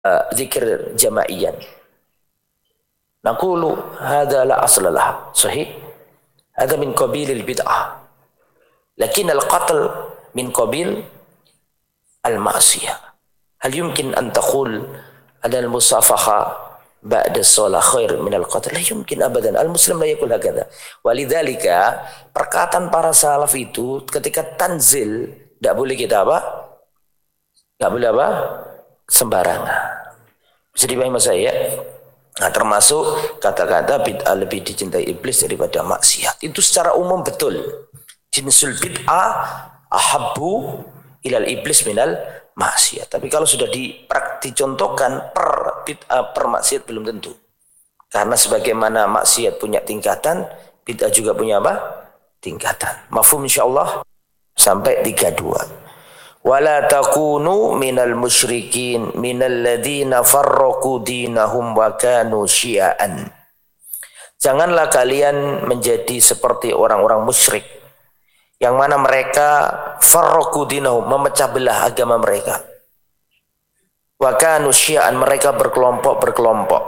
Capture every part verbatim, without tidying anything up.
zikir jamaiyan. Naqulu hadha la asla laha, sahih? Hadha min qabilil bid'ah. Lakin al-qatl min qabil al-ma'siyah. Hal yumkin an taqul ada al-musafaha ba'da shalah khair min al-qatl? La yumkin abadan. Al-muslim la yaqul hakadha. Walidhalika perkataan para salaf itu ketika tanzil tidak boleh kita apa? Tidak boleh apa? Sembarangan. Bisa dipahami saya? Nah, termasuk kata-kata bid'ah lebih dicintai iblis daripada maksiat. Itu secara umum betul. Jinsul bid'ah ahabbu ilal iblis minal maksiat. Tapi kalau sudah dicontohkan per bid'ah per maksiat belum tentu. Karena sebagaimana maksiat punya tingkatan, bid'ah juga punya apa? Tingkatan. Mafhum insyaallah sampai tiga puluh dua. Wala takunu minal musyrikin minal ladzina farraqu dinahum wa kanu syi'an. Janganlah kalian menjadi seperti orang-orang musyrik yang mana mereka farraqu dinahum, memecah belah agama mereka. Wa kanu syi'an, mereka berkelompok-berkelompok.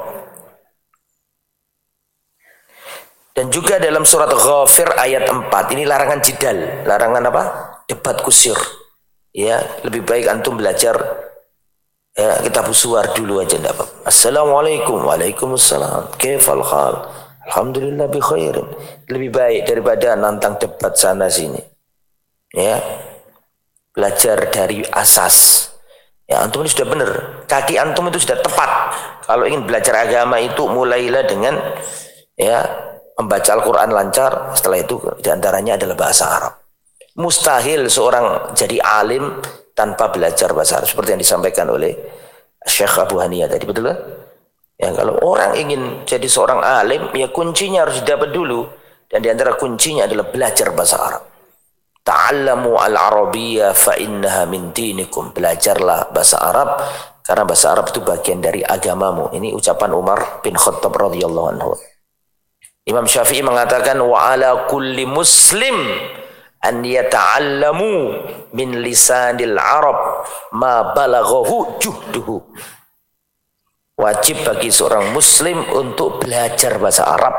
Dan juga dalam surat Ghafir ayat empat, ini larangan jidal, larangan apa? Debat kusir. Ya, lebih baik antum belajar ya, kitab usuwar dulu aja enggak apa. Assalamualaikum, waalaikumsalam. Kaifal hal? Alhamdulillah bi khairin. Lebih baik daripada nantang debat sana sini. Ya. Belajar dari asas. Ya, antum ini sudah benar. Kaki antum itu sudah tepat. Kalau ingin belajar agama itu mulailah dengan ya, membaca Al-Qur'an lancar, setelah itu di antaranya adalah bahasa Arab. Mustahil seorang jadi alim tanpa belajar bahasa Arab, seperti yang disampaikan oleh Syekh Abu Haniyah tadi, betul kan? Ya, kalau orang ingin jadi seorang alim, ya kuncinya harus didapat dulu, dan di antara kuncinya adalah belajar bahasa Arab. Ta'allamu al-arabiyyah fa innaha min dinikum. Belajarlah bahasa Arab karena bahasa Arab itu bagian dari agamamu. Ini ucapan Umar bin Khattab radhiyallahu anhu. Imam Syafi'i mengatakan wa ala kulli muslim an yata'allamu min lisanil Arab ma balaghahu juhduhu. Wajib bagi seorang muslim untuk belajar bahasa Arab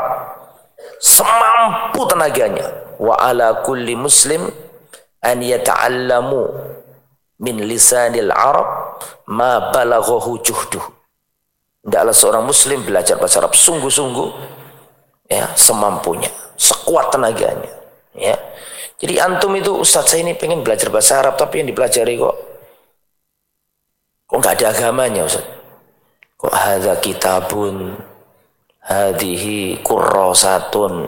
semampu tenaganya. Wa ala kulli muslim an yata'allamu min lisanil Arab ma balaghahu juhduhu. Hendaklah seorang muslim belajar bahasa Arab sungguh-sungguh ya, semampunya, sekuat tenaganya, ya. Jadi antum itu, Ustaz saya ini pengen belajar bahasa Arab, tapi yang dipelajari kok kok nggak ada agamanya, Ustaz. Kok hadza kitabun, hadhihi kurrasatun,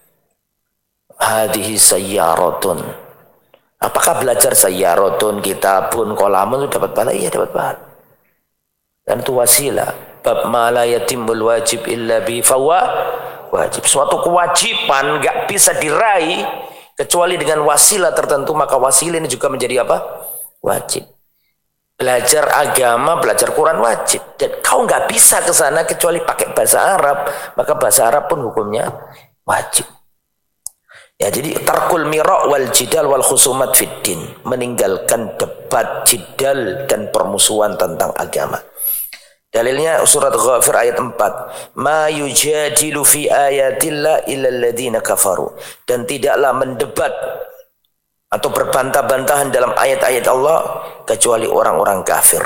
hadhihi sayyaratun. Apakah belajar sayyaratun, kitabun, kolamun itu dapat pahala? Iya, dapat pahala. Dan itu wasilah. Bab ma la yatimul wajib illa bi fawa wajib. Suatu kewajiban nggak bisa diraih kecuali dengan wasilah tertentu, maka wasilah ini juga menjadi apa? Wajib. Belajar agama, belajar Quran wajib. Dan kau nggak bisa ke sana kecuali pakai bahasa Arab, maka bahasa Arab pun hukumnya wajib. Ya, jadi tarkul mira' wal jidal wal khusumat fid din, meninggalkan debat, jidal dan permusuhan tentang agama. Dalilnya surat Ghafir ayat empat. Ma yujadilu fi ayatillah illa alladhina kafaru. Dan tidaklah mendebat atau berbantah-bantahan dalam ayat-ayat Allah kecuali orang-orang kafir.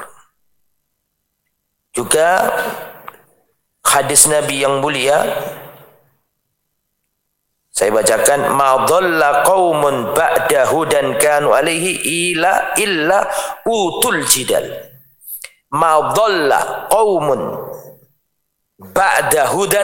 Juga hadis Nabi yang mulia saya bacakan, ma dhalla qaumun ba'da hudan kanu alaihi ila illa utul jidal. Ma dhalla qaumun ba'da hudan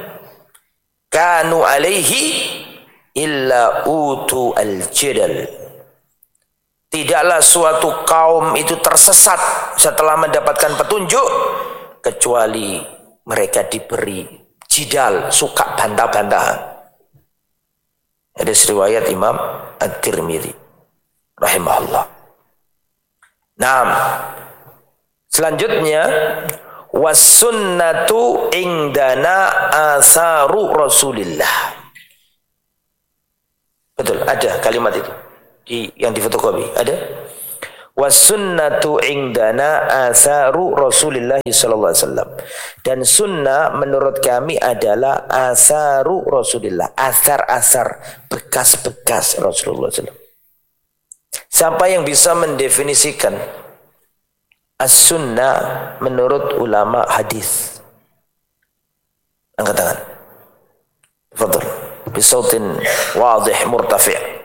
kanu alaihi illa utu al-jidal. Tidaklah suatu kaum itu tersesat setelah mendapatkan petunjuk kecuali mereka diberi jidal, suka bantah-bantahan. Ada riwayat Imam At-Tirmidzi rahimahullah. Naam. Selanjutnya was-sunnatu indana atharu Rasulillah. Betul, ada kalimat itu di yang difotokopi, ada. Wasunnatu indana atharu Rasulillah sallallahu alaihi wasallam. Dan sunnah menurut kami adalah atharu Rasulillah, asar-asar, bekas-bekas Rasulullah sallallahu alaihi wasallam. Siapa yang bisa mendefinisikan as-sunnah menurut ulama hadis? Angkat tangan. Tafadhal. Bisautin wadih murtafi'.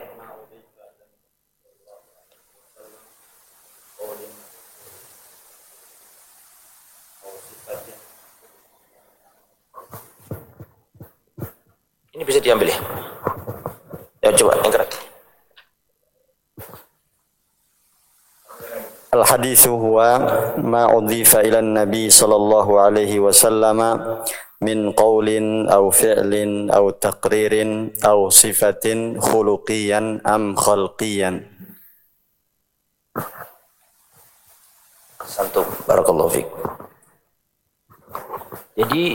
Ini bisa diambil ya? Ya coba angkat. Al-hadithu huwa ma udhifa ila an-nabi sallallahu alaihi wasallam min qawlin aw fi'lin aw taqririn aw sifatin khuluqiyan am khalqiyan. Santum, barakallahu fiik. Jadi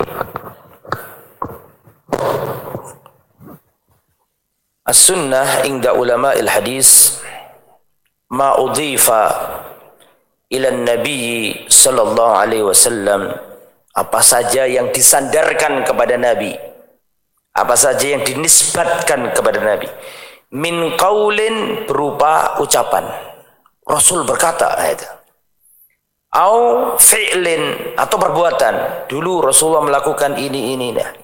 as-sunnah inda ulama al-hadis ma udhifa ila nabi sallallahu alaihi wasallam, apa saja yang disandarkan kepada nabi, apa saja yang dinisbatkan kepada nabi, min qaulin berupa ucapan, Rasul berkata itu, au fi'lin atau perbuatan, dulu Rasulullah melakukan ini ini nah.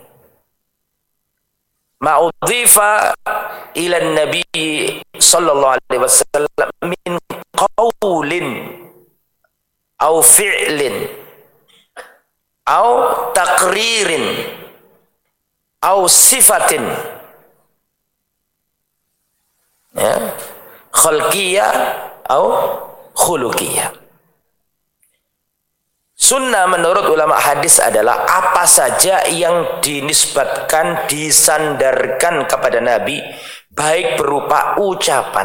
Ma'udhifa ila nabi sallallahu alaihi wasallam min qaulin au fi'lin au taqririn au sifatin, ya, khalqiyah au khuluqiyah. Sunnah menurut ulama hadis adalah apa saja yang dinisbatkan, disandarkan kepada Nabi, baik berupa ucapan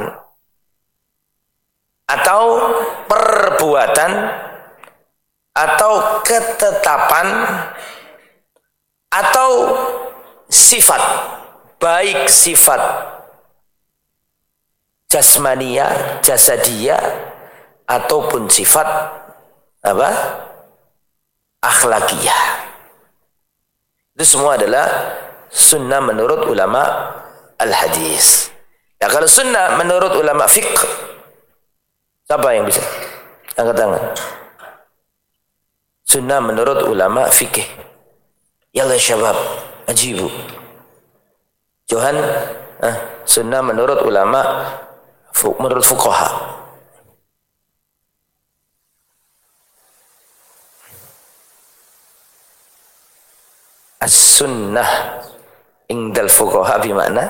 atau perbuatan atau ketetapan atau sifat, baik sifat jasmaniyah, jasadiyah ataupun sifat apa? Akhlakiyah. Itu semua adalah sunnah menurut ulama al-hadis. Ya, kalau sunnah menurut ulama fiqh, siapa yang bisa angkat tangan? Sunnah menurut ulama fikih. Yalla syabab, ajibu. Johan, eh, sunnah menurut ulama menurut fuqaha. As-sunnah indal fuqaha bimana?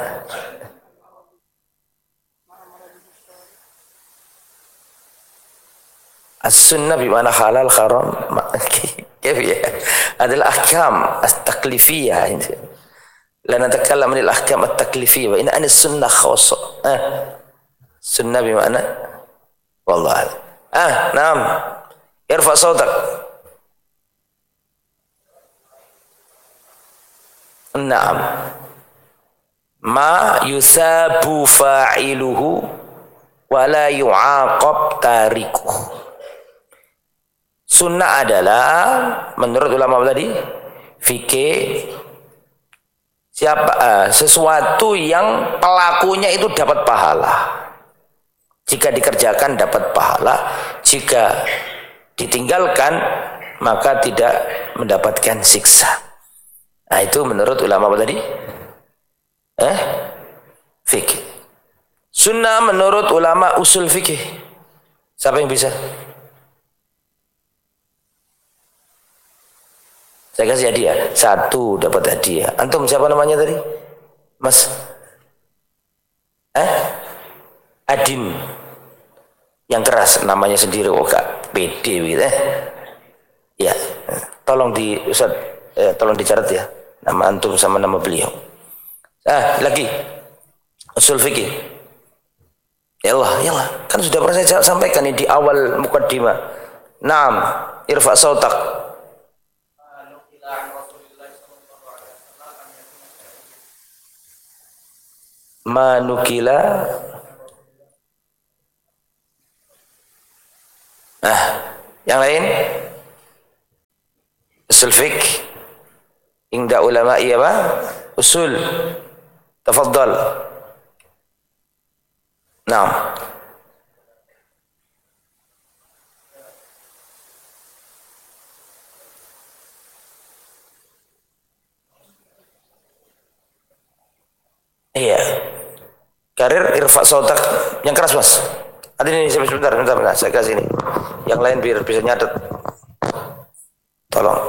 As-sunnah bimana halal haram? Kif ya? Adalah ahkam at-taklifiyah. La natakallam anil ahkam at-taklifiyah wa in an as-sunnah khassa. Ah. Sunnah bimana? Wallah. Ah, naam. Irfa sautak. Naam. Ma yusabu fa'iluhu wa la yu'aqab tarikuh. Sunnah adalah menurut ulama tadi fikih siapa uh, sesuatu yang pelakunya itu dapat pahala. Jika dikerjakan dapat pahala, jika ditinggalkan maka tidak mendapatkan siksa. Nah, itu menurut ulama apa tadi? Eh? Fikih. Sunnah menurut ulama usul fikih. Siapa yang bisa? Saya kasih hadiah. Satu dapat hadiah. Antum siapa namanya tadi? Mas? Eh? Adin. Yang keras namanya sendiri. Oh, Kak. Pede gitu eh. Ya. Tolong di Ustaz, eh, tolong dicatat ya. Nama antum sama nama beliau. Ah, lagi. Usul fikih. Ya Allah, ya Allah. Kan sudah pernah saya sampaikan ini di awal mukaddimah. Naam, irfa sautak. Manukila Nah, yang lain usul fiqh inda ulama iya apa? Usul. Tafadhal. Naam. Iya. Karir irfa sautak yang keras mas. Ada ini sebentar, sebentar, sebentar, saya kasih ini. Yang lain biar bisa nyatet. Tolong.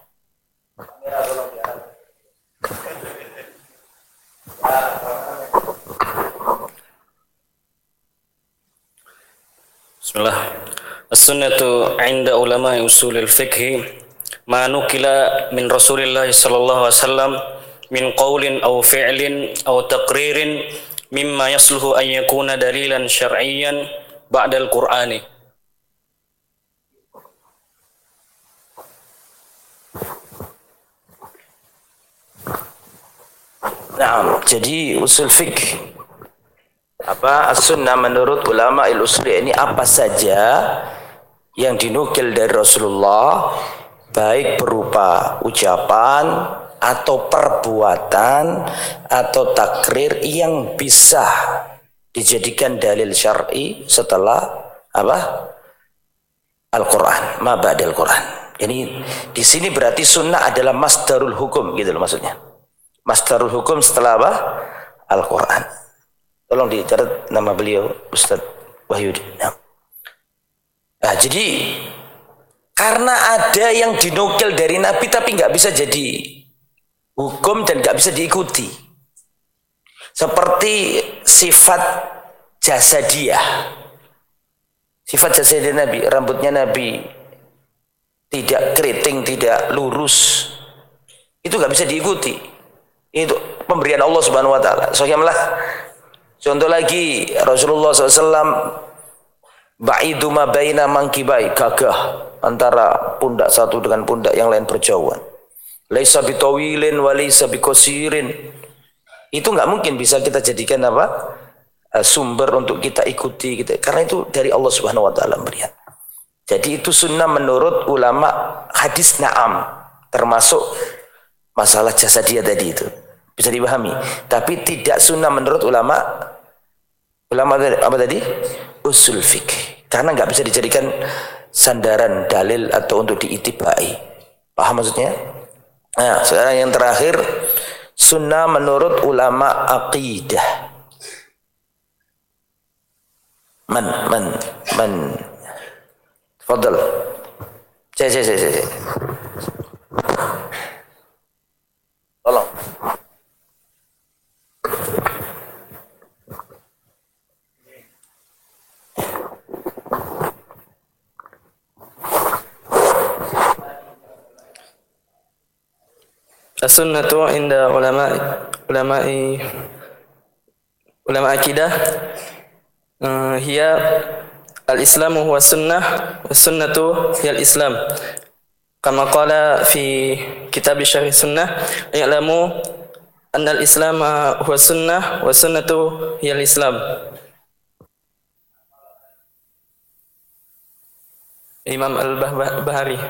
Bismillah. As-sunnatu 'inda ulama usul al-fiqh ma nukila min Rasulillah sallallahu alaihi wasallam min qawlin aw fi'lin aw taqririn mimma yasluhu an yakuna dalilan syar'iyyan ba'da al-Qur'ani. Nah, jadi usul fiqh apa as-sunnah menurut ulama il-usul ini apa saja yang dinukil dari Rasulullah baik berupa ucapan atau perbuatan atau takrir yang bisa dijadikan dalil syar'i setelah apa? Al-Qur'an, ma ba'dal Qur'an. Jadi di sini berarti sunnah adalah masdarul hukum gitu loh maksudnya. Masdarul hukum setelah apa? Al-Qur'an. Tolong dicatat nama beliau Ustaz Wahyudi. Nah. Nah, jadi karena ada yang dinukil dari Nabi tapi nggak bisa jadi hukum dan nggak bisa diikuti. Seperti sifat jasadiyah. Sifat jasadiyah Nabi, rambutnya Nabi tidak keriting, tidak lurus. Itu nggak bisa diikuti. Itu pemberian Allah Subhanahu wa taala. Soalnya contoh lagi Rasulullah shallallahu alaihi wasallam ba'idu ma baina mangkibai, gagah antara pundak satu dengan pundak yang lain berjauhan. Laisa bitawilin wa laisa biqasirin. Itu enggak mungkin bisa kita jadikan apa? Sumber untuk kita ikuti gitu. Karena itu dari Allah Subhanahu wa taala berian. Jadi itu sunnah menurut ulama hadis na'am, termasuk masalah jasadiyah tadi itu. Bisa dipahami. Tapi tidak sunnah menurut ulama ulama apa tadi? Usul fiqh. Karena enggak bisa dijadikan sandaran dalil atau untuk diitibai. Paham maksudnya? Nah, sekarang yang terakhir sunnah menurut ulama aqidah. Man, man, man. Fadal. Cek, cek, cek, cek. Tolong. As-sunnatu inda ulama ulama ulama akidah uh, hiya al-islamu huwa sunnah wa sunnatu hiya al-islam kama qala fi kitab syarh sunnah ya'lamu anna al-islam huwa sunnah wa sunnatu hiya al-islam. Imam Al-Bahari.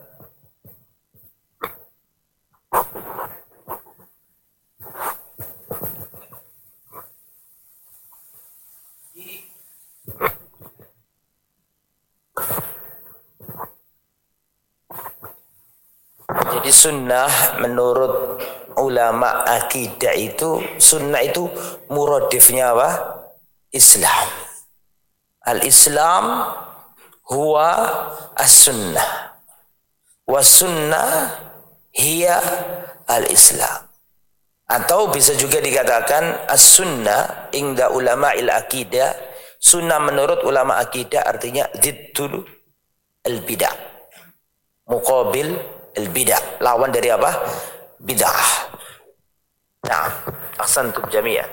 Jadi sunnah menurut ulama akidah itu, sunnah itu muradifnya apa? Islam. Al-Islam huwa as-sunnah. Wa sunnah hiya al-Islam. Atau bisa juga dikatakan as-sunnah inda ulama il-akidah. Sunnah menurut ulama akidah artinya ziddul al-bid'ah. Muqabil al-bid'ah, lawan dari apa? Bid'ah. Nah, ahsantum jami'an.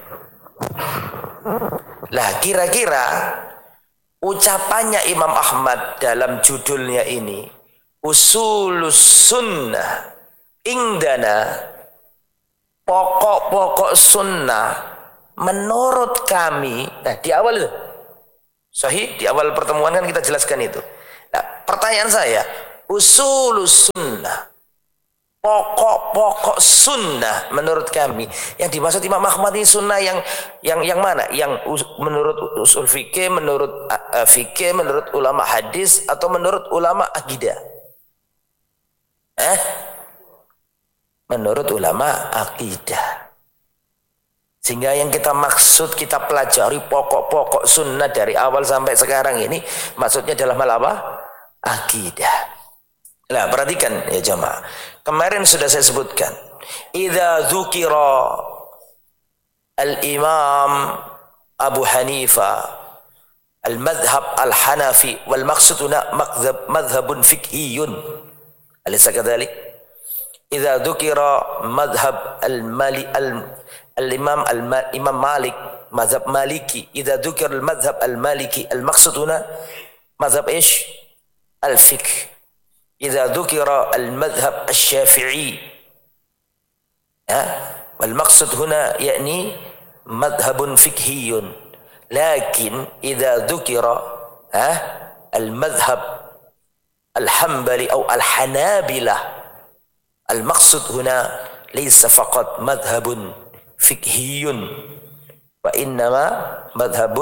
Lah kira-kira ucapannya Imam Ahmad dalam judulnya ini Usulus Sunnah indana, pokok-pokok sunnah menurut kami. Nah di awal itu Sahih, di awal pertemuan kan kita jelaskan itu. pertanyaan saya, usulus sunnah, pokok-pokok sunnah menurut kami yang dimaksud Imam Ahmad ini sunnah yang yang yang mana? Yang us, menurut usul fikih, menurut uh, fikih, menurut ulama hadis, atau menurut ulama akidah? Eh? Menurut ulama akidah. Sehingga yang kita maksud, kita pelajari pokok-pokok sunnah dari awal sampai sekarang ini, maksudnya dalam hal apa? Akidah. Nah, perhatikan ya jemaah. Kemarin sudah saya sebutkan. Idza dzukira al-Imam Abu Hanifah al-madhhab al-Hanafi wal maqsuduna madhhab madhhabun fiqhiyun. Alaysa kadzalik? Idza dzukira madhhab al-Mali al-Imam al-Imam Malik madhhab Maliki, idza dzukira al-madhhab al-Maliki al-maqsuduna madhhab ايش؟ al-fiqh. إذا ذكر المذهب الشافعي ها والمقصد هنا يعني مذهب فقهي لكن إذا ذكر ها المذهب الحنبلي أو الحنابلة المقصد هنا ليس فقط مذهب فقهي وإنما مذهب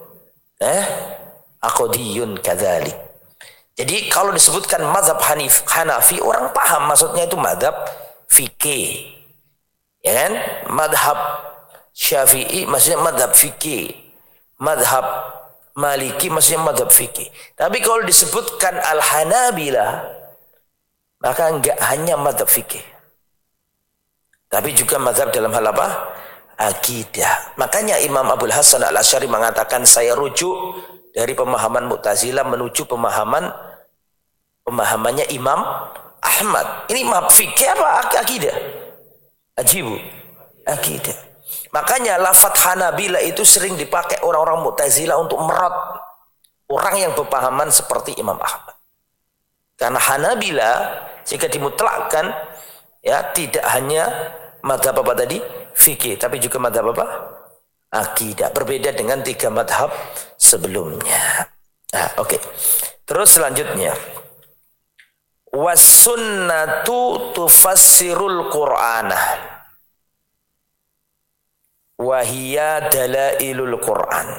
عقدي كذلك. Jadi kalau disebutkan mazhab Hanif, Hanafi, orang paham maksudnya itu mazhab fikih. Ya kan? Mazhab Syafi'i maksudnya mazhab fikih. Mazhab Maliki maksudnya mazhab fikih. Tapi kalau disebutkan Al-Hanabilah, maka enggak hanya mazhab fikih, tapi juga mazhab dalam hal apa? Akidah. Makanya Imam Abul Hasan Al-Asy'ari mengatakan, saya rujuk dari pemahaman Mu'tazilah menuju pemahaman pemahamannya Imam Ahmad. Ini mazhab fikih apa akidah? Ajibu, akidah. Makanya lafaz Hanabila itu sering dipakai orang-orang Mu'tazilah untuk merot orang yang berpahaman seperti Imam Ahmad. Karena Hanabila jika dimutlakkan ya tidak hanya mazhab apa tadi? Fikih, tapi juga mazhab apa? Akidah. Berbeda dengan tiga mazhab sebelumnya. Nah, oke. Okay. Terus selanjutnya, was-sunnatu tufassirul Qur'ana wa hiya dalailul Qur'an.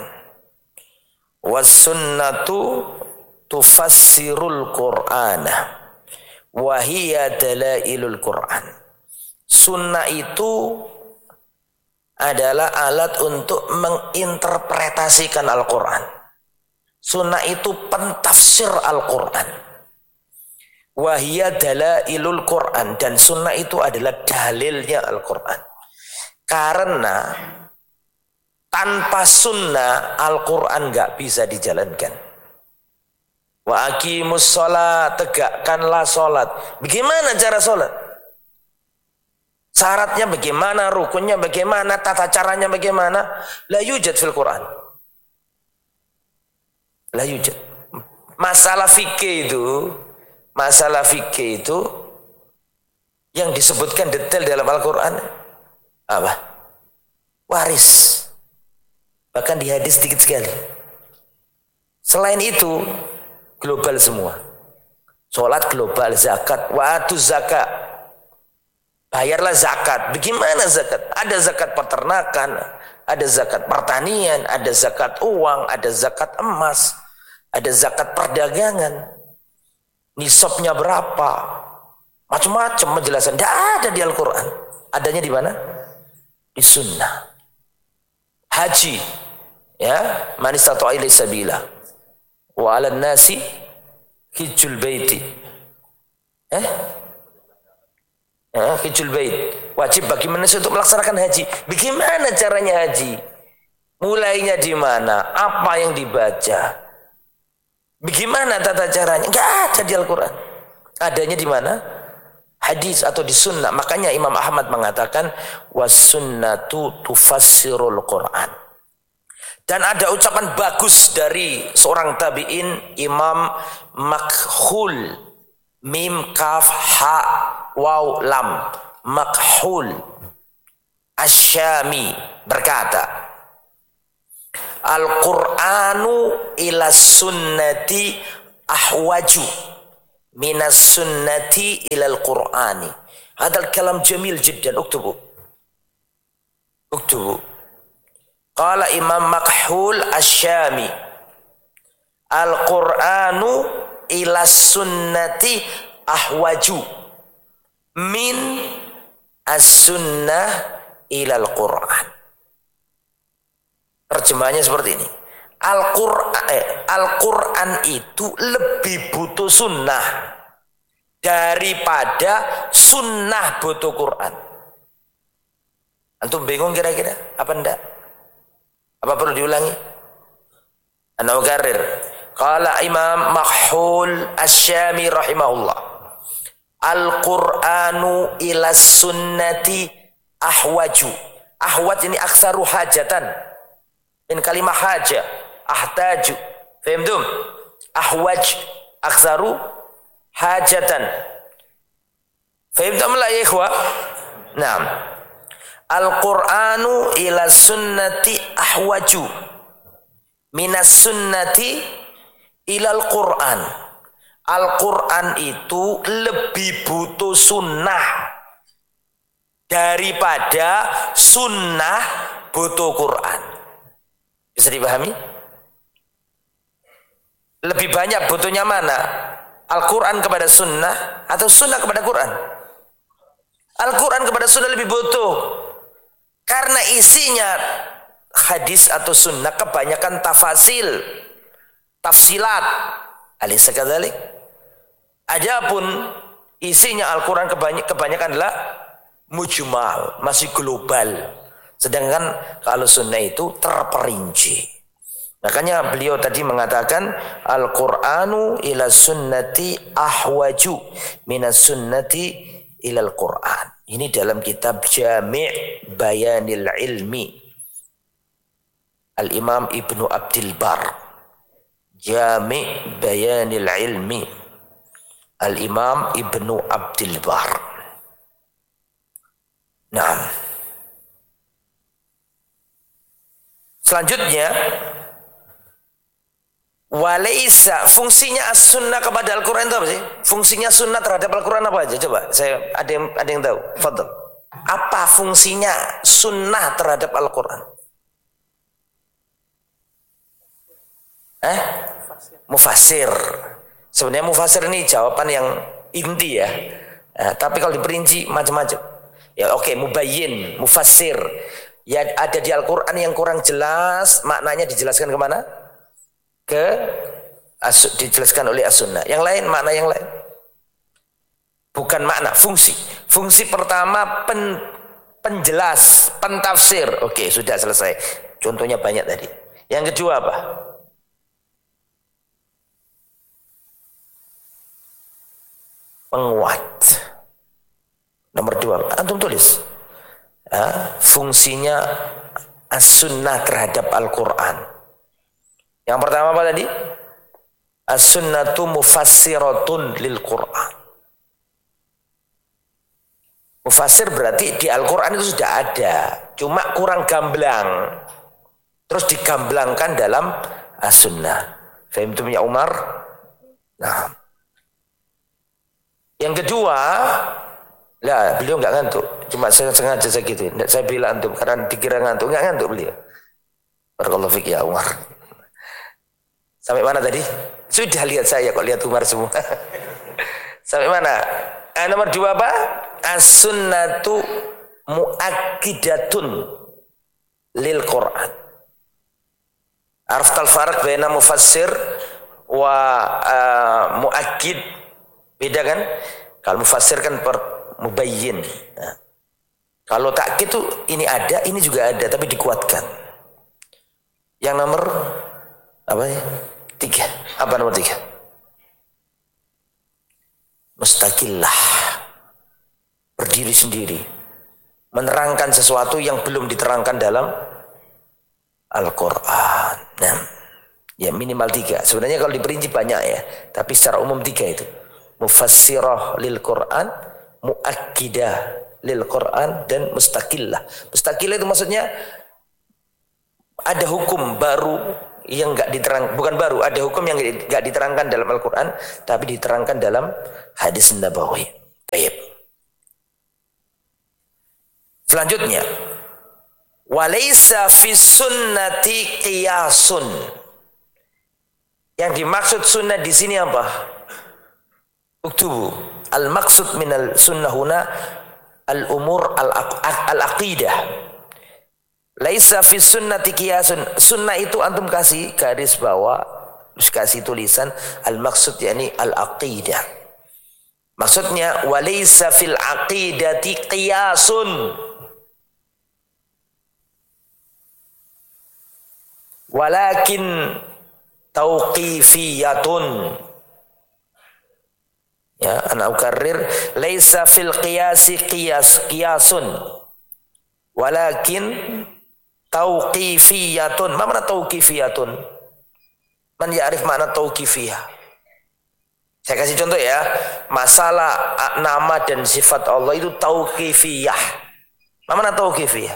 Was-sunnatu tufassirul Qur'ana wa hiya dalailul Qur'an. Sunnah itu adalah alat untuk menginterpretasikan Al-Quran. Sunnah itu pentafsir Al-Quran. Wahia dalailul Quran, dan sunnah itu adalah dalilnya Al-Quran. Karena tanpa sunnah Al-Quran gak bisa dijalankan. Wa aqimus sholat, tegakkanlah sholat. Bagaimana cara sholat? Syaratnya bagaimana, rukunnya bagaimana, tata caranya bagaimana? La yujad fil Quran. La yujad. Masalah fikih itu, masalah fikih itu yang disebutkan detail dalam Al-Quran apa? Waris. Bahkan di hadis sedikit sekali. Selain itu global semua. Sholat global, zakat, wa'atu zakat. Bayarlah zakat. Bagaimana zakat? Ada zakat peternakan, ada zakat pertanian, ada zakat uang, ada zakat emas, ada zakat perdagangan. Nisabnya berapa? Macam-macam penjelasan. Tidak ada di Al-Quran. Adanya di mana? Di sunnah. Haji, ya, man istata'a ilaihi sabila wa 'alan nasi hijjul baiti. Eh? Ya, hijjul bait, wajib bagi manusia untuk melaksanakan haji. Bagaimana caranya haji? Mulainya di mana? Apa yang dibaca? Bagaimana tata caranya? Enggak ada di Al-Quran. Adanya di mana? Hadis atau di sunnah. Makanya Imam Ahmad mengatakan was-sunnatu tufassirul Quran. Dan ada ucapan bagus dari seorang tabi'in, Imam Makhul, mim kaf ha waw lam, Makhul Asy-Syami berkata, Al-Qur'anu ila sunnati ahwaju minas sunnati ilal qur'ani. Hadal kalam jamil jiddan. Uktubu. Uktubu. Qala Imam Makhul Asy-Syami. Al-Qur'anu ila sunnati ahwaju min as-sunnah ilal Qur'an. Terjemahannya seperti ini. Al-Qur'an eh, Al-Qur'an itu lebih butuh sunnah daripada sunnah butuh Qur'an. Antum bingung kira-kira? Apa enggak? Apa perlu diulangi? Ana ukarrir. Qala Imam Makhul Asy-Syami rahimahullah. Al-Qur'anu ila sunnati ahwaju. Ahwaj ini aktsaru hajatan. Min kalimah haja. Ahtaju. Fahimtum? Ahwaj aktsaru hajatan. Fahimtum la ya ikhwah? Naam. Al-Qur'anu ila sunnati ahwaju minas sunnati ilal Qur'an. Al-Qur'an itu lebih butuh sunnah daripada sunnah butuh Qur'an. Bisa dipahami? Lebih banyak butuhnya mana? Al-Qur'an kepada sunnah atau sunnah kepada Qur'an? Al-Qur'an kepada sunnah lebih butuh. Karena isinya hadis atau sunnah kebanyakan tafasil, tafsilat. Alaysa kadzalik? Adapun isinya Al-Qur'an kebanyakan adalah mujmal, masih global. Sedangkan kalau sunnah itu terperinci. Makanya beliau tadi mengatakan Al-Qur'anu ila sunnati ahwaju minas sunnati ilal Qur'an. Ini dalam kitab Jami' Bayanil Ilmi Al-Imam Ibnu Abdil Bar. Jami' Bayanil Ilmi Al-Imam Ibnu Abdil Bar. Nah, selanjutnya walaisa, fungsinya as-sunnah kepada Al-Quran itu apa sih? Fungsinya sunnah terhadap Al-Quran apa aja? Coba, saya ada yang ada yang tahu. Fadhil. Apa fungsinya sunnah terhadap Al-Quran? Eh? Mufassir. Sebenarnya mufassir ini jawaban yang inti ya. Nah, tapi kalau diperinci macam-macam. Ya oke, okay, mubayyin, mufassir. Ya ada di Al-Quran yang kurang jelas, maknanya dijelaskan kemana? Ke as, dijelaskan oleh as-sunnah. Yang lain, makna yang lain. Bukan makna, fungsi. Fungsi pertama pen, penjelas, pentafsir. Oke, sudah selesai. Contohnya banyak tadi. Yang kedua apa? Penguat. Nomor dua, antum tulis. Ya, fungsinya as-sunnah terhadap Al-Quran. Yang pertama apa tadi? As-sunnatu mufassiratun lil Qur'an. Mufassir berarti di Al-Quran itu sudah ada, cuma kurang gamblang. Terus digamblangkan dalam as-sunnah. Fahimtum ya Umar? Nah. Yang kedua, lah beliau enggak ngantuk. Cuma saya sengaja saya gitu. Enggak saya bilang antum karena dikira ngantuk, enggak ngantuk beliau. Barakallahu fik ya Umar. Sampai mana tadi? Sudah lihat saya kok, lihat Umar semua. Sampai mana? Eh, nomor dua apa? As-sunnatu muakkidatun lil Qur'an. Araftal farq baina mufassir wa uh, muakkid. Beda kan? Kalau mufassir kan per mubayyin. Nah, kalau takkid itu ini ada, ini juga ada tapi dikuatkan. Yang nomor apa ya? Tiga. Apa nomor tiga? Mustaqillah. Berdiri sendiri. Menerangkan sesuatu yang belum diterangkan dalam Al-Quran. Nah, ya minimal tiga. Sebenarnya kalau diperinci banyak ya. Tapi secara umum tiga itu. Mufassirah lil Quran, muakkidah lil Quran, dan mustaqillah. Mustaqillah itu maksudnya ada hukum baru yang enggak diterang, bukan baru, ada hukum yang enggak diterangkan dalam Al-Qur'an tapi diterangkan dalam hadis nabawi. Baik. Selanjutnya, walaysa fis sunnati qiyasun. Yang dimaksud sunnah di sini apa? Uktubu. Al-maksud minal sunnah huna al-umur al-aqidah. Laisa fis sunnati qiyasun. Sunnah itu antum kasih garis bawah, terus kasih tulisan al-maksud yakni al-aqidah. Maksudnya walaysa fil aqidati qiyasun. Walakin tauqifiyatun. Ya, ana ukarrir, laisa fil qiyasi qiyas qiyasun. Walakin tauqifiyatun. Ma mana tauqifiyatun? Man ya'rif makna tauqifiyah? Saya kasih contoh ya. Masalah nama dan sifat Allah itu tauqifiyah. Ma mana tauqifiyah?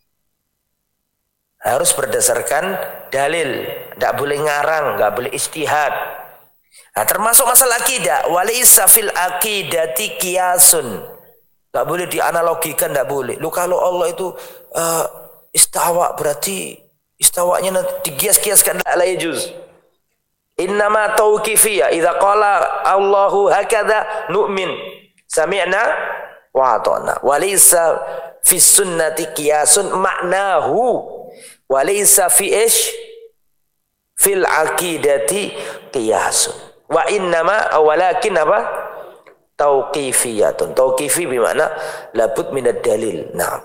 Harus berdasarkan dalil, tidak boleh ngarang, nggak boleh ijtihad. Nah, termasuk masalah akidah, walaysa fil aqidati qiyasun. Nggak boleh dianalogikan, nggak boleh. Lu kalau Allah itu uh, istawa, berarti istawanya nanti dikias-kiaskan, la yajuz. Innama tauqifiyah, idza qala Allahu hakadha nu'min, sami'na wa ata'na. Walaysa fis sunnati qiyasun maknahu. Walaysa fi ish fil aqidati qiyasun. Wa innama walakin apa? Tauqifiyatun. Tauqifi bermakna labud minad dalil. Nah.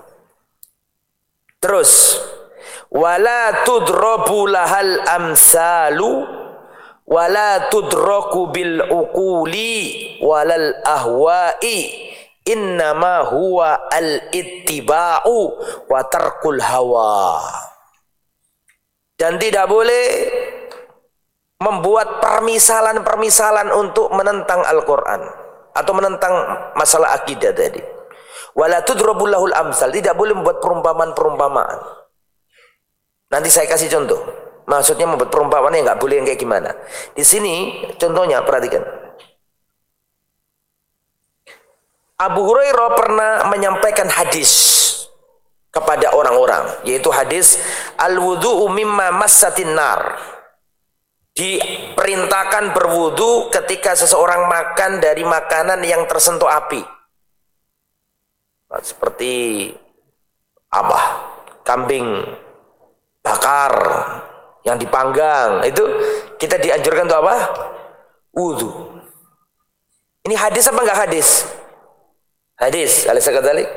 Terus wala tudrabu lahal amsalu wala tudraku bil uquli walal ahwa'i. Innama huwa al ittiba'u wa tarkul hawa. Dan tidak boleh membuat permisalan-permisalan untuk menentang Al-Quran atau menentang masalah akidah tadi. Wala tudrabul lahul amsal, tidak boleh membuat perumpamaan-perumpamaan. Nanti saya kasih contoh. Maksudnya membuat perumpamaan yang nggak boleh yang kayak gimana. Di sini contohnya perhatikan. Abu Hurairah pernah menyampaikan hadis kepada orang-orang, yaitu hadis al-wudu'u mimma massatin nar. Diperintahkan berwudu ketika seseorang makan dari makanan yang tersentuh api. Seperti apa? Kambing bakar yang dipanggang, itu kita dianjurkan untuk apa? Wudu. Ini hadis apa enggak hadis? Hadis, alaysa kadzalik?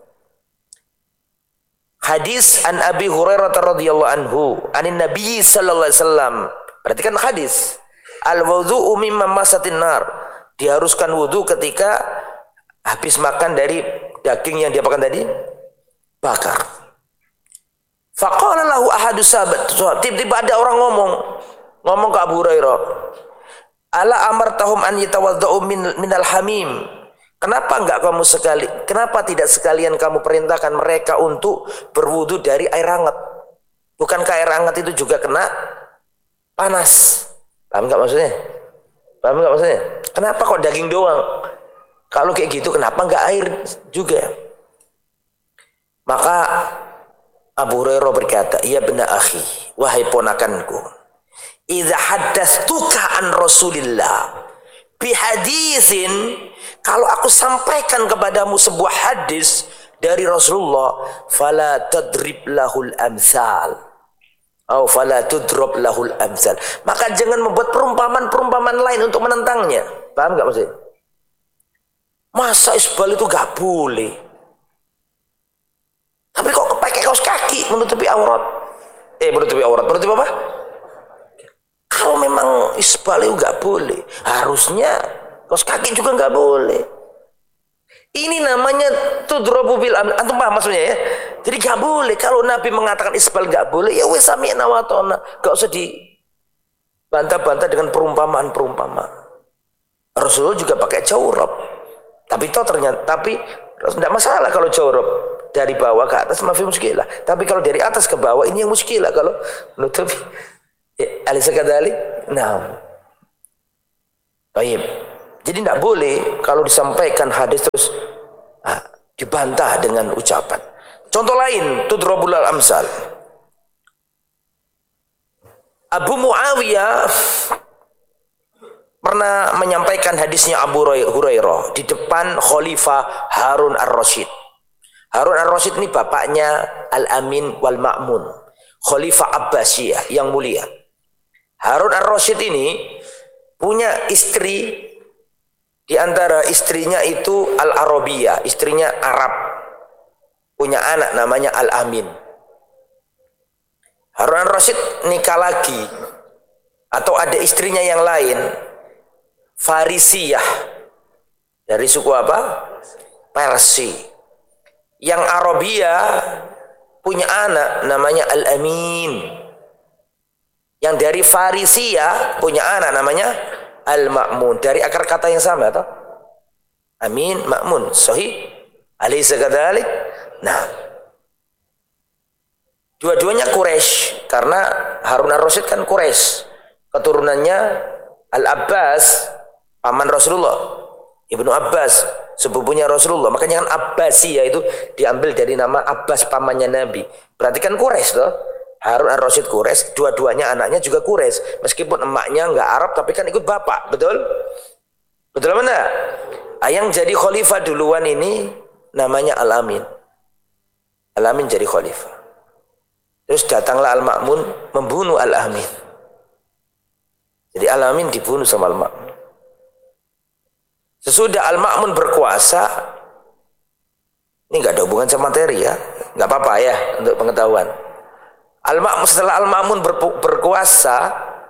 Hadis an Abi Hurairah radhiyallahu anhu, anin Nabi sallallahu alaihi wasallam. Berarti kan hadis. Al-wudhu'u mimma masatin nar. Diharuskan wudu ketika habis makan dari daging yang dia makan tadi bakar. Faqala lahu ahadus sahabat. Tiba-tiba ada orang ngomong, ngomong ke Abu Hurairah. Ala amartahum an yatawaddau min minal hamim. Kenapa enggak kamu sekali? Kenapa tidak sekalian kamu perintahkan mereka untuk berwudu dari air hangat? Bukankah air hangat itu juga kena panas? Paham enggak maksudnya? Paham enggak maksudnya? Kenapa kok daging doang? Kalau kayak gitu kenapa enggak air juga? Maka Abu Hurairah berkata, "Ya bena akhi, wahai ponakanku, idza haddatstuka an Rasulillah bihaditsin, kalau aku sampaikan kepadamu sebuah hadis dari Rasulullah, fala tadrib lahul amsal atau fala tudrob lahul amsal, maka jangan membuat perumpamaan-perumpamaan lain untuk menentangnya." Paham enggak maksudnya? Masa isbal itu enggak boleh, tapi kok pakai kaos kaki menutupi aurat? Eh menutupi aurat, menutupi apa? Kalau memang isbal itu enggak boleh, harusnya kaos kaki juga enggak boleh. Ini namanya tudrobu bil amsal. Antum paham maksudnya ya? Jadi enggak boleh. Kalau Nabi mengatakan isbal enggak boleh, ya wes sami'na wa ata'na. Enggak usah dibantah-bantah dengan perumpamaan-perumpamaan. Rasulullah juga pakai jawrab. Tapi toh ternyata tapi tidak masalah kalau jawrab dari bawah ke atas, mafi muskilah. Tapi kalau dari atas ke bawah ini yang muskilah kalau menutupi Alaysa kadzalik? Nah. Baik. Jadi tidak boleh kalau disampaikan hadis terus ah, dibantah dengan ucapan. Contoh lain, tudrabul amsal. Abu Muawiyah pernah menyampaikan hadisnya Abu Hurairah di depan Khalifah Harun ar-Rasyid. Harun ar-Rasyid ini bapaknya Al-Amin wal Ma'mun, Khalifah Abbasiyah yang mulia. Harun ar-Rasyid ini punya istri, di antara istrinya itu Al-Arabiyah, istrinya Arab. Punya anak namanya Al-Amin. Harun ar-Rasyid nikah lagi, atau ada istrinya yang lain, Farisiyah, dari suku apa? Persia. Yang Arabiyah punya anak namanya Al-Amin. Yang dari Farisiyah punya anak namanya Al-Ma'mun. Dari akar kata yang sama atau? Amin, Ma'mun. Sahih? Alaysa kadzalik? Nah. Dua-duanya Quraisy, karena Harun ar-Rasyid kan Quraisy. Keturunannya Al-Abbas, paman Rasulullah. Ibnu Abbas, sepupunya Rasulullah. Makanya kan Abbasiyah itu diambil dari nama Abbas, pamannya Nabi. Berarti kan Quraisy toh? Harun ar-Rasyid Quraisy, dua-duanya anaknya juga Quraisy. Meskipun emaknya enggak Arab, tapi kan ikut bapak, betul? Betul mana? Yang jadi khalifah duluan ini namanya Al-Amin. Al-Amin jadi khalifah. Terus datanglah Al-Ma'mun membunuh Al-Amin. Jadi Al-Amin dibunuh sama Al-Ma'mun. Sesudah Al-Ma'mun berkuasa, ini enggak ada hubungan sama materi ya, enggak apa-apa ya untuk pengetahuan. Al-Ma'mun, setelah Al-Ma'mun berkuasa,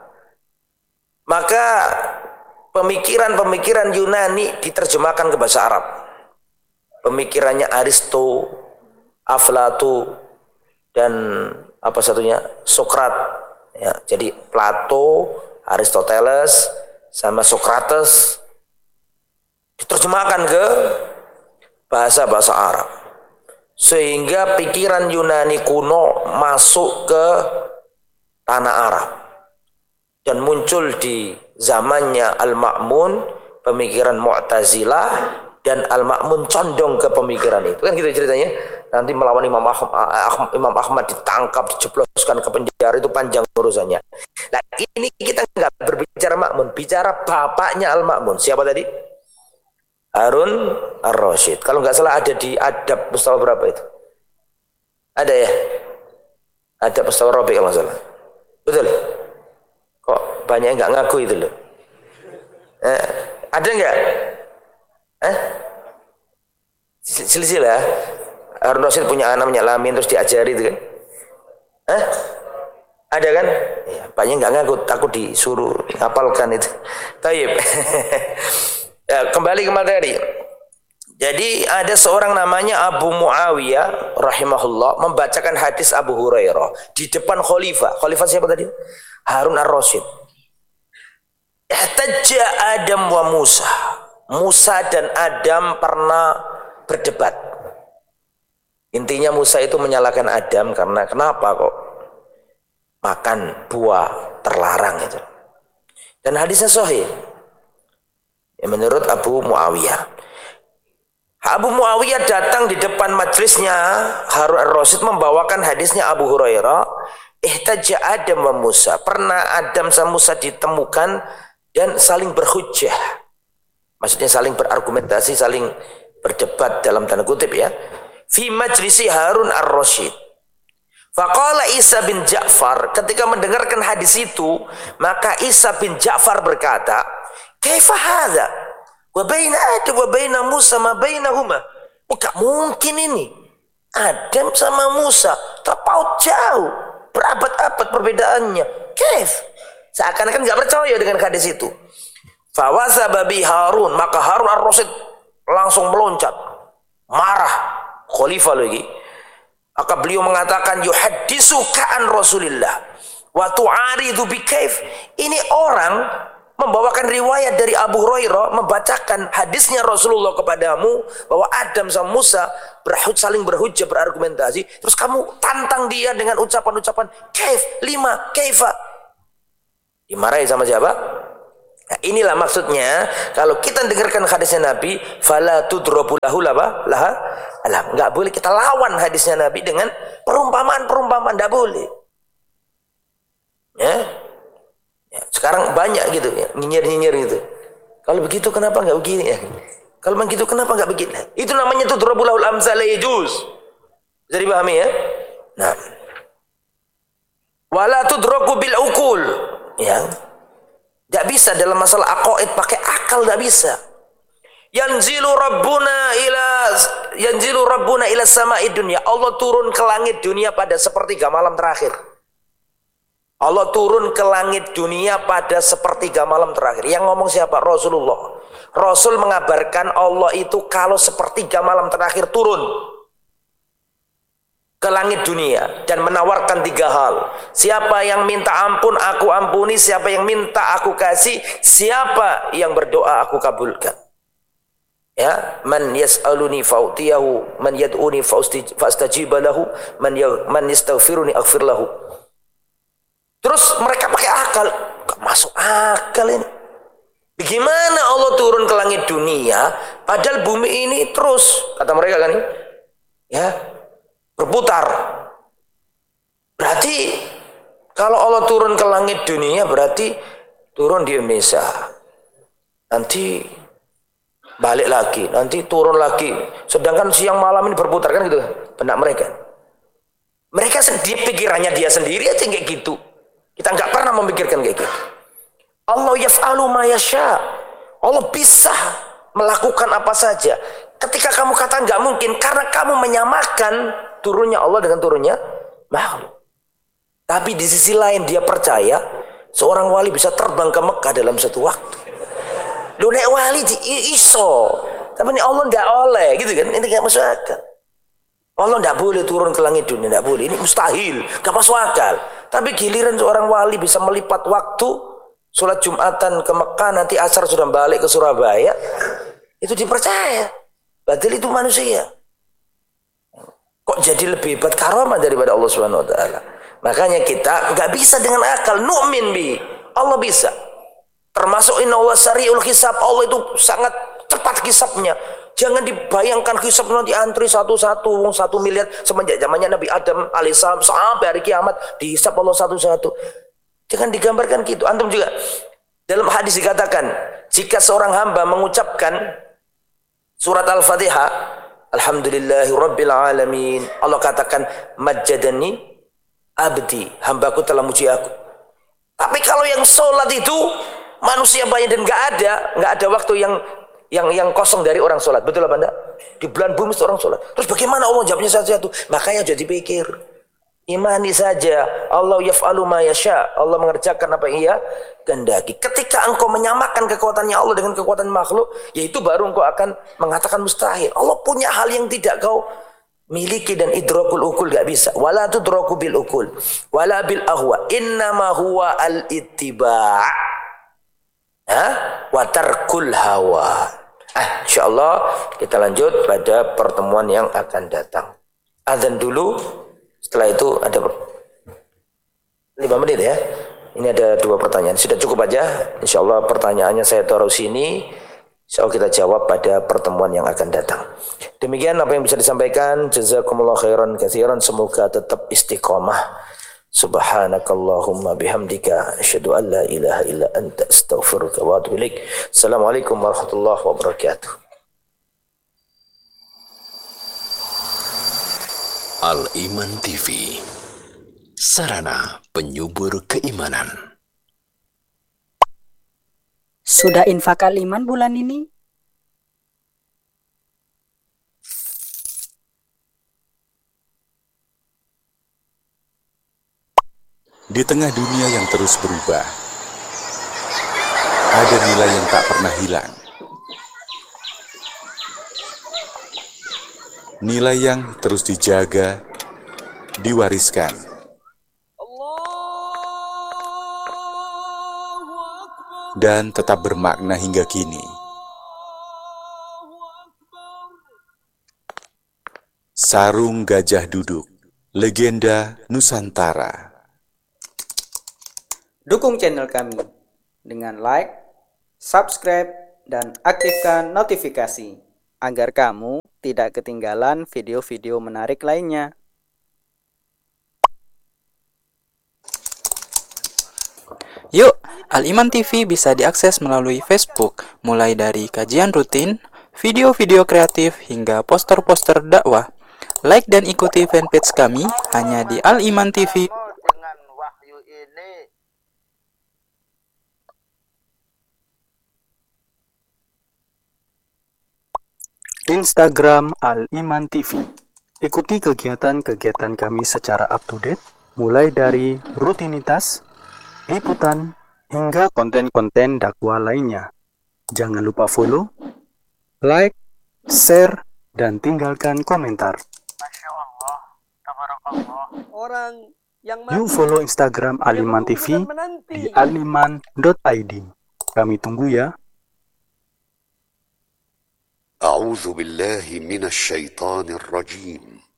maka pemikiran-pemikiran Yunani diterjemahkan ke bahasa Arab. Pemikirannya Aristo, Aflatun, dan apa satunya Sokrat. Ya, jadi Plato, Aristoteles, sama Sokrates diterjemahkan ke bahasa-bahasa Arab. Sehingga pikiran Yunani kuno masuk ke tanah Arab. Dan muncul di zamannya Al-Ma'mun pemikiran Mu'tazilah, dan Al-Ma'mun condong ke pemikiran itu. Kan gitu ceritanya. Nanti melawan Imam Ahmad, Imam Ahmad ditangkap, dijebloskan ke penjara, itu panjang urusannya. Nah ini kita nggak berbicara Ma'mun, bicara bapaknya Al-Ma'mun. Siapa tadi? Harun ar-Rasyid. Kalau nggak salah ada di adab mustawa berapa itu? Ada ya? Adab mustawa Rabi kalau nggak salah. Betul? Kok banyak yang nggak ngaku itu loh? Eh, ada nggak? Eh? Silsilah. Harun ar-Rasyid punya anak namanya Al-Amin, terus diajari itu kan? Eh? Ada kan? Ya, banyak nggak ngaku, takut disuruh hafalkan itu. Taib. Ya, kembali ke materi. Jadi ada seorang namanya Abu Muawiyah rahimahullah membacakan hadis Abu Hurairah di depan khalifah. Khalifah siapa tadi? Harun ar-Rasyid. Ihtajja Adam wa Musa. Musa dan Adam pernah berdebat. Intinya Musa itu menyalahkan Adam karena kenapa kok makan buah terlarang itu. Dan hadisnya sahih. Ya, menurut Abu Muawiyah. Abu Muawiyah datang di depan majelisnya Harun ar-Rasyid membawakan hadisnya Abu Hurairah. Ihtajja Adam wa Musa. Pernah Adam sama Musa ditemukan dan saling berhujjah. Maksudnya saling berargumentasi, saling berdebat dalam tanda kutip ya. Fi majlisi Harun ar-Rasyid. Faqala Isa bin Ja'far, ketika mendengarkan hadis itu, maka Isa bin Ja'far berkata, "Kaifa hadza? Wa baina Adam wa baina Musa ma bainahuma." Enggak mungkin ini. Adam sama Musa terpaut jauh, berabad-abad perbedaannya. Kaif? Seakan-akan enggak percaya dengan hadis itu. Fawasa babi Harun, maka Harun ar-Rasyid langsung meloncat, marah, khalifah lagi. Maka beliau mengatakan, yuhaddisu ka'an Rasulillah wa tu'aridu bi kaif. Ini orang membawakan riwayat dari Abu Hurairah, membacakan hadisnya Rasulullah kepadamu bahwa Adam sama Musa berhujjah, saling berhujjah, berargumentasi, terus kamu tantang dia dengan ucapan-ucapan kaif, lima, kaifa. Dimarahi sama siapa? Nah, inilah maksudnya kalau kita dengarkan hadisnya Nabi, fala tudrabu lahu apa? Laha alam. Enggak boleh kita lawan hadisnya Nabi dengan perumpamaan-perumpamaan, enggak boleh. Ya. Ya, sekarang banyak gitu ya, nyinyir-nyinyir gitu. Kalau begitu kenapa enggak begini ya? Kalau begitu kenapa enggak begini? Itu namanya tudrabu lahul amsal la yajuz. Bisa dipahami ya? Nah. Wala tudraku bil uqul. Ya. Tidak bisa dalam masalah aqaid pakai akal, tidak bisa. Yanzilu rabbuna ila yanzilu rabbuna ila sama'i dunya. Allah turun ke langit dunia pada sepertiga malam terakhir. Allah turun ke langit dunia pada sepertiga malam terakhir. Yang ngomong siapa? Rasulullah. Rasul mengabarkan Allah itu kalau sepertiga malam terakhir turun ke langit dunia dan menawarkan tiga hal. Siapa yang minta ampun, aku ampuni. Siapa yang minta, aku kasih. Siapa yang berdoa, aku kabulkan. Ya, man yas'aluni fa'utiyahu, man yad'uni fa'astajiba lahu, man ya, man yastaghfiruni aghfir lahu. Terus mereka pakai akal. Gak masuk akal ini. Bagaimana Allah turun ke langit dunia padahal bumi ini terus, kata mereka kan, ya, berputar. Berarti kalau Allah turun ke langit dunia berarti turun di Indonesia, nanti balik lagi, nanti turun lagi, sedangkan siang malam ini berputar, kan gitu benak mereka. Mereka sendiri, pikirannya dia sendiri aja kayak gitu. Kita nggak pernah memikirkan kayak gitu. Allah yaf'alu ma yasha. Allah bisa melakukan apa saja. Ketika kamu katakan nggak mungkin karena kamu menyamakan turunnya Allah dengan turunnya makhluk. Tapi di sisi lain dia percaya seorang wali bisa terbang ke Mekah dalam satu waktu. Lu nek wali di iso, tapi ini Allah nggak oleh, gitu kan? Ini nggak masuk akal. Allah nggak boleh turun ke langit dunia, nggak boleh. Ini mustahil, nggak masuk akal. Tapi giliran seorang wali bisa melipat waktu, sholat Jumatan ke Mekah, nanti asar sudah balik ke Surabaya, itu dipercaya. Padahal itu manusia. Kok jadi lebih hebat karamah daripada Allah Subhanahu wa taala? Makanya kita nggak bisa dengan akal nu'min bi. Allah bisa. Termasuk inna Allah sari'ul hisab. Allah itu sangat cepat hisabnya. Jangan dibayangkan hisab nanti antri satu-satu, satu miliar semenjak zamannya Nabi Adam alaihissalam sampai hari kiamat dihisab Allah satu-satu. Jangan digambarkan gitu. Antum juga dalam hadis dikatakan jika seorang hamba mengucapkan surat Al-Fatihah, alhamdulillahi rabbil alamin, Allah katakan majjadani abdi, hambaku telah muji aku. Tapi kalau yang sholat itu manusia banyak dan nggak ada, nggak ada waktu yang yang yang kosong dari orang sholat, betul apa enggak? Di bulan bumi orang sholat. Terus bagaimana Allah jawabnya satu-satu? Makanya jadi pikir, imani saja. Allah yaf'alu ma yasha. Allah mengerjakan apa yang Ia kehendaki. Ketika engkau menyamakan kekuatannya Allah dengan kekuatan makhluk, yaitu baru engkau akan mengatakan mustahil. Allah punya hal yang tidak kau miliki dan idrakul ukul gak bisa. Wala tudraku bil ukul, wala bil ahwa. Innama huwa al ittiba'. Ha? Wa tarkul hawa. Ah, insyaallah kita lanjut pada pertemuan yang akan datang. Azan dulu, setelah itu ada lima menit ya. Ini ada dua pertanyaan. Sudah cukup aja. Insyaallah pertanyaannya saya taruh sini. Insyaallah kita jawab pada pertemuan yang akan datang. Demikian apa yang bisa disampaikan. Jazakumullah khairan katsiran. Semoga tetap istiqomah. Subhanakallahumma bihamdika asyhadu an la ilaha illa anta astaghfiruka wa atubu ilaik. Assalamualaikum warahmatullahi wabarakatuh. Al-Iman T V, sarana penyubur keimanan. Sudah infak Al-Iman bulan ini? Di tengah dunia yang terus berubah, ada nilai yang tak pernah hilang. Nilai yang terus dijaga, diwariskan. Dan tetap bermakna hingga kini. Sarung Gajah Duduk, legenda Nusantara. Dukung channel kami dengan like, subscribe, dan aktifkan notifikasi agar kamu tidak ketinggalan video-video menarik lainnya. Yuk, Al-Iman T V bisa diakses melalui Facebook, mulai dari kajian rutin, video-video kreatif, hingga poster-poster dakwah. Like dan ikuti fanpage kami hanya di Al-Iman T V. Instagram Al-Iman T V. Ikuti kegiatan-kegiatan kami secara up-to-date, mulai dari rutinitas, liputan, hingga konten-konten dakwah lainnya. Jangan lupa follow, like, share, dan tinggalkan komentar. Masya Allah, tabarakallah. Orang yang Yuk follow Instagram Al-Iman T V di aliman dot i d. Kami tunggu ya. أعوذ بالله من الشيطان الرجيم